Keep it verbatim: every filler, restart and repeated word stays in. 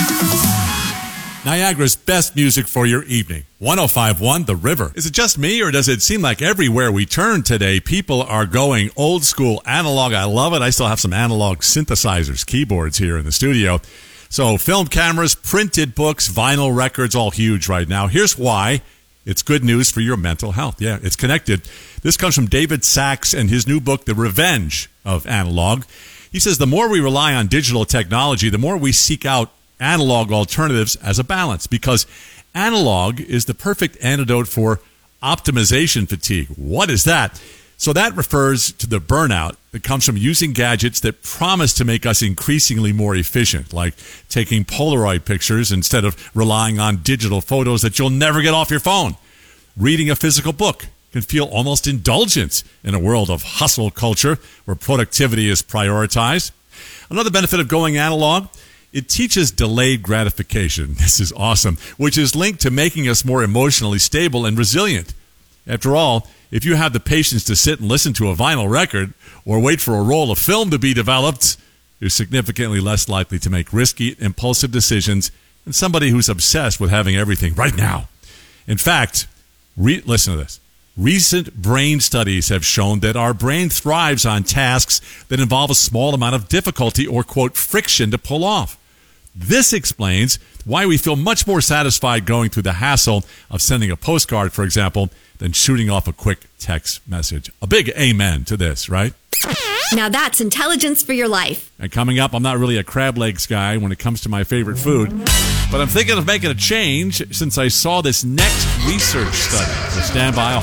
Niagara's best music for your evening. one oh five point one The River. Is it just me, or does it seem like everywhere we turn today, people are going old school analog? I love it. I still have some analog synthesizers, keyboards here in the studio. So film cameras, printed books, vinyl records, all huge right now. Here's why. It's good news for your mental health. Yeah, it's connected. This comes from David Sachs and his new book, The Revenge of Analog. He says the more we rely on digital technology, the more we seek out analog alternatives as a balance, because analog is the perfect antidote for optimization fatigue. What is that? So that refers to the burnout that comes from using gadgets that promise to make us increasingly more efficient, like taking Polaroid pictures instead of relying on digital photos that you'll never get off your phone. Reading a physical book can feel almost indulgent in a world of hustle culture where productivity is prioritized. Another benefit of going analog, it teaches delayed gratification. This is awesome, which is linked to making us more emotionally stable and resilient. After all, if you have the patience to sit and listen to a vinyl record or wait for a roll of film to be developed, you're significantly less likely to make risky, impulsive decisions than somebody who's obsessed with having everything right now. In fact, re- listen to this. Recent brain studies have shown that our brain thrives on tasks that involve a small amount of difficulty or, quote, friction to pull off. This explains why we feel much more satisfied going through the hassle of sending a postcard, for example, than shooting off a quick text message. A big amen to this, right? Now that's intelligence for your life. And coming up, I'm not really a crab legs guy when it comes to my favorite food, but I'm thinking of making a change since I saw this next research study. So stand by. I'll